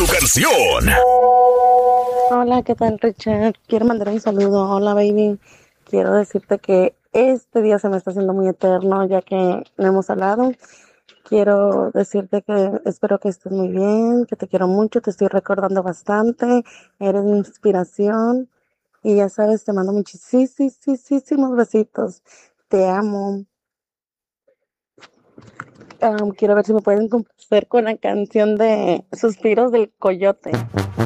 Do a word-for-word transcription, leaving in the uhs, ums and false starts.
tu canción. Hola, ¿qué tal, Richard? Quiero mandar un saludo. Hola, baby. Quiero decirte que este día se me está haciendo muy eterno, ya que no hemos hablado. Quiero decirte que espero que estés muy bien, que te quiero mucho, te estoy recordando bastante, eres mi inspiración y ya sabes, te mando muchísimos besitos. Te amo. Um, quiero ver si me pueden complacer con la canción de Suspiros del Coyote.